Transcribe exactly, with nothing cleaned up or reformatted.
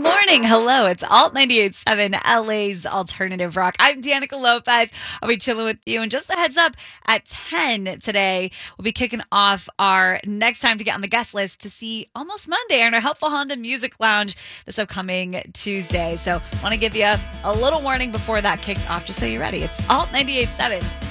morning. Hello. It's Alt ninety-eight point seven, L A's Alternative Rock. I'm Danica Lopez. I'll be chilling with you. And just a heads up, at ten today, we'll be kicking off our next time to get on the guest list to see Almost Monday in our Helpful Honda Music Lounge this upcoming Tuesday. So want to give you a, a little warning before that kicks off, just so you're ready. It's Alt ninety-eight point seven.